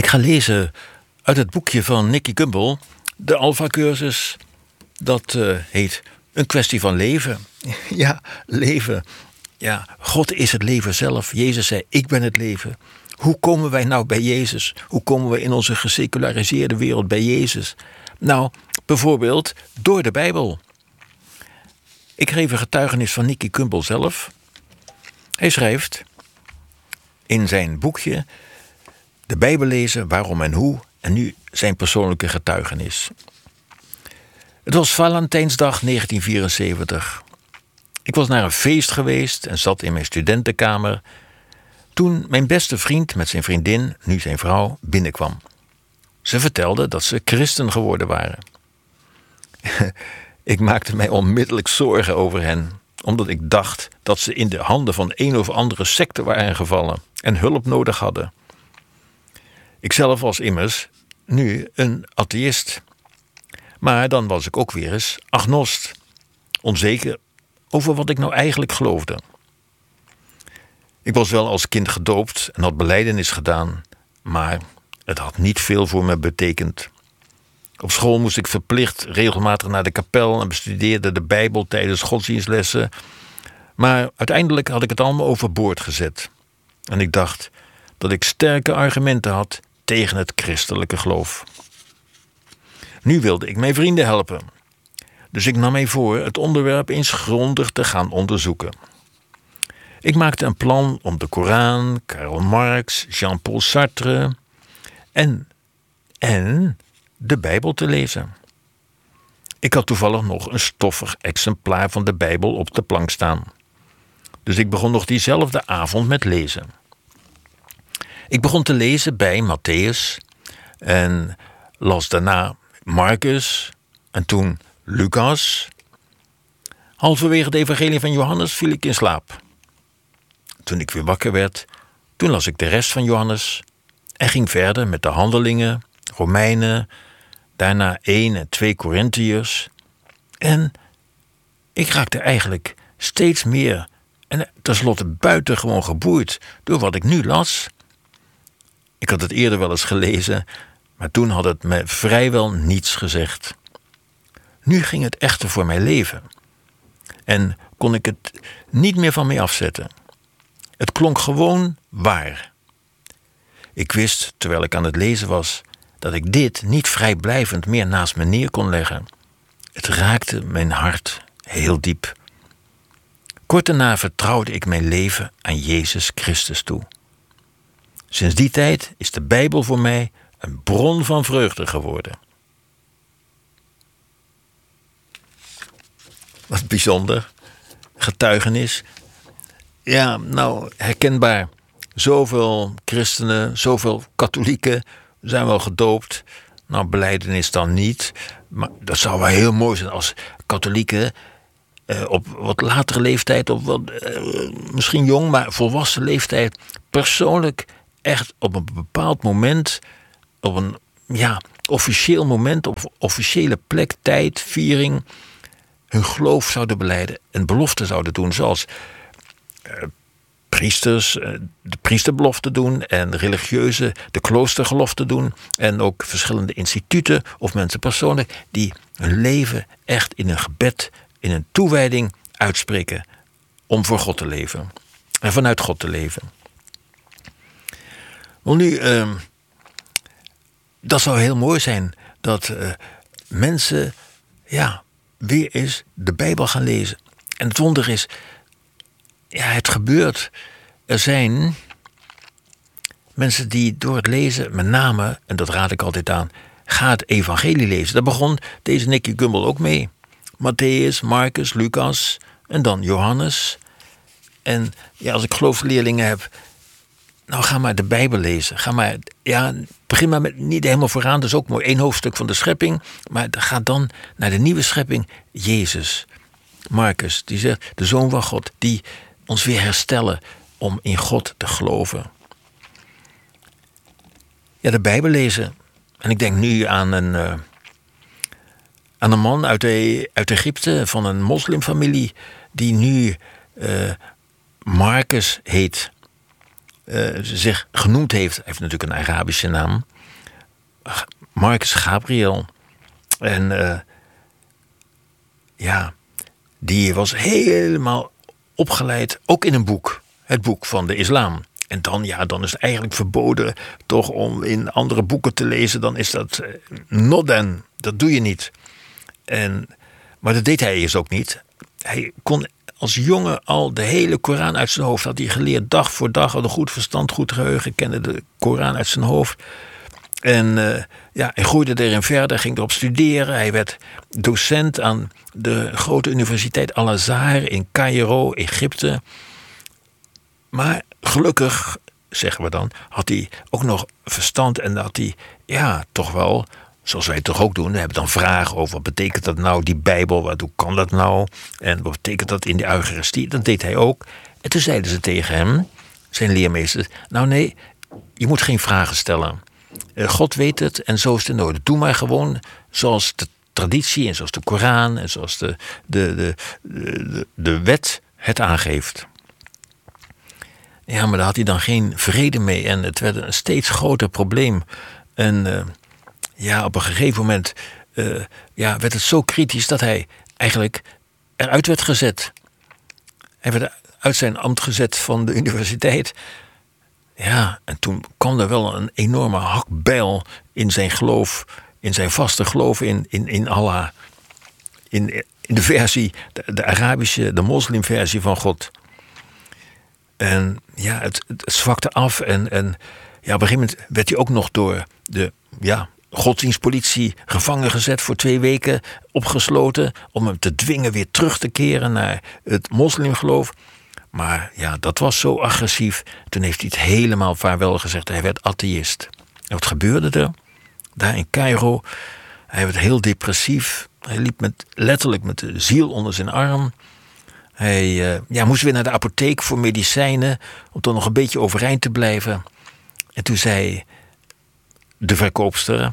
ga lezen uit het boekje van Nicky Gumbel, de Alpha-cursus. Dat heet Een kwestie van leven. Ja, leven. Ja, God is het leven zelf. Jezus zei, ik ben het leven. Hoe komen wij nou bij Jezus? Hoe komen we in onze geseculariseerde wereld bij Jezus? Nou, bijvoorbeeld door de Bijbel. Ik geef een getuigenis van Nicky Gumbel zelf. Hij schrijft in zijn boekje de Bijbel lezen, waarom en hoe, en nu zijn persoonlijke getuigenis. Het was Valentijnsdag 1974. Ik was naar een feest geweest en zat in mijn studentenkamer toen mijn beste vriend met zijn vriendin, nu zijn vrouw, binnenkwam. Ze vertelde dat ze christen geworden waren. Ik maakte mij onmiddellijk zorgen over hen, omdat ik dacht dat ze in de handen van een of andere secte waren gevallen en hulp nodig hadden. Ikzelf was immers nu een atheïst. Maar dan was ik ook weer eens agnost, onzeker over wat ik nou eigenlijk geloofde. Ik was wel als kind gedoopt en had belijdenis gedaan, maar het had niet veel voor me betekend. Op school moest ik verplicht regelmatig naar de kapel en bestudeerde de Bijbel tijdens godsdienstlessen. Maar uiteindelijk had ik het allemaal overboord gezet. En ik dacht dat ik sterke argumenten had tegen het christelijke geloof. Nu wilde ik mijn vrienden helpen. Dus ik nam mij voor het onderwerp eens grondig te gaan onderzoeken. Ik maakte een plan om de Koran, Karl Marx, Jean-Paul Sartre en de Bijbel te lezen. Ik had toevallig nog een stoffig exemplaar van de Bijbel op de plank staan. Dus ik begon nog diezelfde avond met lezen. Ik begon te lezen bij Matthäus en las daarna Marcus en toen Lucas. Halverwege het evangelie van Johannes viel ik in slaap. Toen ik weer wakker werd, toen las ik de rest van Johannes en ging verder met de Handelingen, Romeinen, daarna 1 en 2 Korintiërs. En ik raakte eigenlijk steeds meer en tenslotte buitengewoon geboeid door wat ik nu las. Ik had het eerder wel eens gelezen, maar toen had het me vrijwel niets gezegd. Nu ging het echter voor mijn leven en kon ik het niet meer van mij afzetten. Het klonk gewoon waar. Ik wist, terwijl ik aan het lezen was, dat ik dit niet vrijblijvend meer naast me neer kon leggen. Het raakte mijn hart heel diep. Kort daarna vertrouwde ik mijn leven aan Jezus Christus toe. Sinds die tijd is de Bijbel voor mij een bron van vreugde geworden. Wat bijzonder. Getuigenis. Ja, nou, herkenbaar. Zoveel christenen, zoveel katholieken zijn wel gedoopt. Nou, belijdenis dan niet. Maar dat zou wel heel mooi zijn als katholieken op wat latere leeftijd, op wat, misschien jong, maar volwassen leeftijd, persoonlijk echt op een bepaald moment, op een officieel moment, op officiële plek, tijd, viering, hun geloof zouden belijden en beloften zouden doen, zoals priesters de priesterbelofte doen en religieuzen de kloostergelofte doen en ook verschillende instituten of mensen persoonlijk die hun leven echt in een gebed, in een toewijding uitspreken om voor God te leven en vanuit God te leven. Wel nu, dat zou heel mooi zijn dat mensen weer eens de Bijbel gaan lezen. En het wonder is, het gebeurt. Er zijn mensen die door het lezen, met name, en dat raad ik altijd aan, ga het evangelie lezen. Daar begon deze Nicky Gumbel ook mee. Matthäus, Marcus, Lucas en dan Johannes. En als ik geloofsleerlingen heb, nou ga maar de Bijbel lezen. Begin maar met niet helemaal vooraan, dat is ook mooi 1 hoofdstuk van de schepping. Maar ga dan naar de nieuwe schepping, Jezus. Marcus, die zegt, de Zoon van God, die ons weer herstellen om in God te geloven. Ja, de Bijbel lezen. En ik denk nu aan een man uit Egypte, van een moslimfamilie, die nu Marcus heet. zich genoemd heeft. Hij heeft natuurlijk een Arabische naam. Marcus Gabriel. En die was helemaal opgeleid, ook in een boek. Het boek van de islam. En dan is het eigenlijk verboden toch om in andere boeken te lezen. Dan is dat not done. Dat doe je niet. Maar dat deed hij eerst ook niet. Hij kon als jongen al de hele Koran uit zijn hoofd. Had hij geleerd dag voor dag. Had een goed verstand, goed geheugen. Kende de Koran uit zijn hoofd. En hij groeide erin verder. Ging erop studeren. Hij werd docent aan de grote universiteit Al-Azhar in Cairo, Egypte. Maar gelukkig, zeggen we dan, had hij ook nog verstand. En had hij, toch wel, zoals wij het toch ook doen. We hebben dan vragen over, wat betekent dat nou, die Bijbel? Hoe kan dat nou? En wat betekent dat in de Eucharistie? Dat deed hij ook. En toen zeiden ze tegen hem, zijn leermeesters, nou nee, je moet geen vragen stellen. God weet het en zo is het nodig. Doe maar gewoon zoals de traditie en zoals de Koran en zoals de wet het aangeeft. Ja, maar daar had hij dan geen vrede mee. En het werd een steeds groter probleem. En op een gegeven moment werd het zo kritisch dat hij eigenlijk eruit werd gezet. Hij werd uit zijn ambt gezet van de universiteit. Ja, en toen kwam er wel een enorme hakbijl in zijn geloof, in zijn vaste geloof in Allah. In de versie, de Arabische, de moslimversie van God. En het zwakte af en op een gegeven moment werd hij ook nog door de godsdienstpolitie gevangen gezet voor 2 weken, opgesloten, om hem te dwingen weer terug te keren naar het moslimgeloof. Maar dat was zo agressief. Toen heeft hij het helemaal vaarwel gezegd. Hij werd atheïst. En wat gebeurde er? Daar in Cairo. Hij werd heel depressief. Hij liep letterlijk met de ziel onder zijn arm. Hij moest weer naar de apotheek voor medicijnen, om toch nog een beetje overeind te blijven. En toen zei de verkoopster,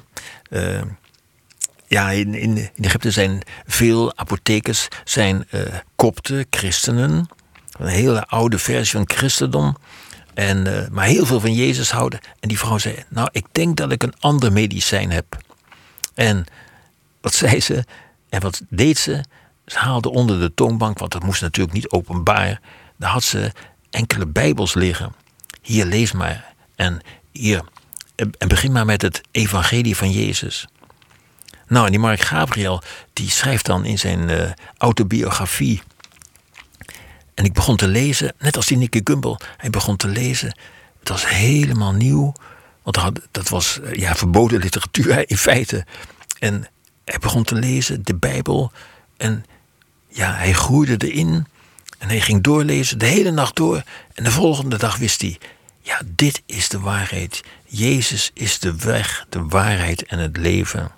in Egypte zijn veel apothekers kopten, christenen. Een hele oude versie van het christendom. Maar heel veel van Jezus houden. En die vrouw zei, nou, ik denk dat ik een ander medicijn heb. En wat zei ze? En wat deed ze? Ze haalde onder de toonbank, want dat moest natuurlijk niet openbaar. Daar had ze enkele Bijbels liggen. Hier, lees maar. En begin maar met het evangelie van Jezus. Nou, en die Mark Gabriel, die schrijft dan in zijn autobiografie. En ik begon te lezen, net als die Nicky Gumbel. Hij begon te lezen. Het was helemaal nieuw. Want dat was verboden literatuur in feite. En hij begon te lezen, de Bijbel. En hij groeide erin. En hij ging doorlezen, de hele nacht door. En de volgende dag wist hij, dit is de waarheid. Jezus is de weg, de waarheid en het leven.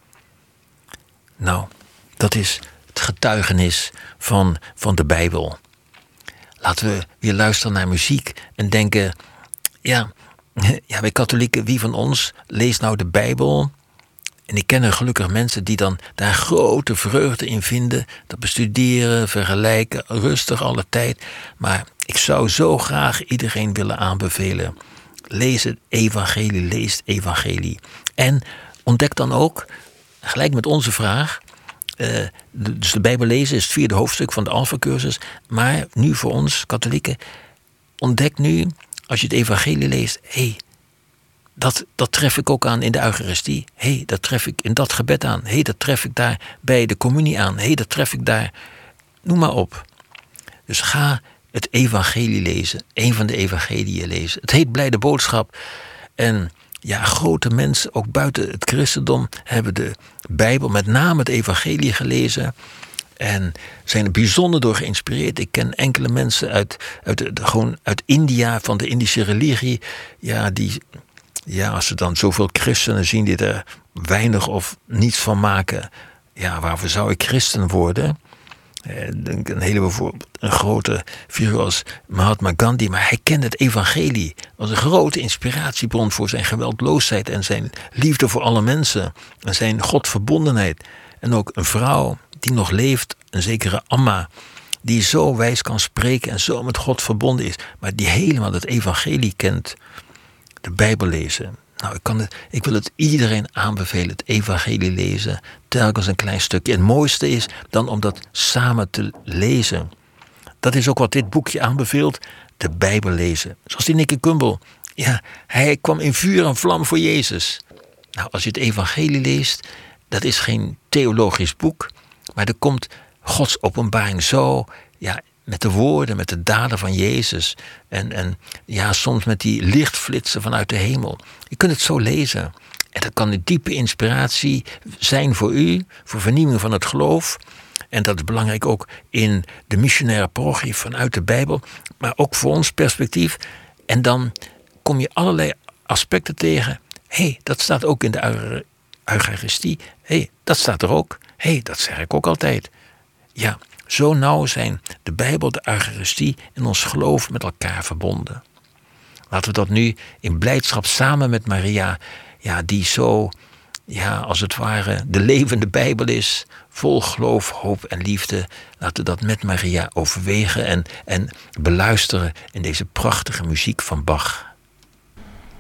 Nou, dat is het getuigenis van de Bijbel. Laten we weer luisteren naar muziek en denken, wij katholieken, wie van ons leest nou de Bijbel? En ik ken er gelukkig mensen die dan daar grote vreugde in vinden. Dat bestuderen, vergelijken, rustig alle tijd. Maar ik zou zo graag iedereen willen aanbevelen. Lees het evangelie. En ontdek dan ook, gelijk met onze vraag. Dus de Bijbel lezen is het 4e hoofdstuk van de Alpha-cursus. Maar nu voor ons katholieken, ontdek nu, als je het evangelie leest, dat tref ik ook aan in de Eucharistie. Dat tref ik in dat gebed aan. Dat tref ik daar bij de communie aan. Dat tref ik daar. Noem maar op. Dus ga het evangelie lezen. Een van de evangeliën lezen. Het heet Blijde Boodschap. En grote mensen, ook buiten het christendom, hebben de Bijbel, met name het evangelie, gelezen. En zijn er bijzonder door geïnspireerd. Ik ken enkele mensen uit India, van de Indische religie. Als ze dan zoveel christenen zien die er weinig of niets van maken. Waarvoor zou ik christen worden? Denk bijvoorbeeld een grote figuur als Mahatma Gandhi. Maar hij kende het evangelie. Was een grote inspiratiebron voor zijn geweldloosheid en zijn liefde voor alle mensen. En zijn godverbondenheid. En ook een vrouw die nog leeft, een zekere Amma, die zo wijs kan spreken en zo met God verbonden is, maar die helemaal het evangelie kent, de Bijbel lezen. Nou, ik wil het iedereen aanbevelen, het evangelie lezen, telkens een klein stukje. En het mooiste is dan om dat samen te lezen. Dat is ook wat dit boekje aanbeveelt, de Bijbel lezen. Zoals die Nicky Gumbel. Ja, hij kwam in vuur en vlam voor Jezus. Nou, als je het evangelie leest, dat is geen theologisch boek, maar er komt Gods openbaring zo, ja, met de woorden, met de daden van Jezus. En ja, soms met die lichtflitsen vanuit de hemel. Je kunt het zo lezen. En dat kan een diepe inspiratie zijn voor u, voor vernieuwing van het geloof. En dat is belangrijk ook in de missionaire parochie vanuit de Bijbel, maar ook voor ons perspectief. En dan kom je allerlei aspecten tegen. Hé, dat staat ook in de Eucharistie. Hé, dat staat er ook. Hé, dat zeg ik ook altijd. Ja, zo nauw zijn de Bijbel, de Eucharistie en ons geloof met elkaar verbonden. Laten we dat nu in blijdschap samen met Maria, ja, die zo, ja, als het ware de levende Bijbel is, vol geloof, hoop en liefde. Laten we dat met Maria overwegen en beluisteren in deze prachtige muziek van Bach.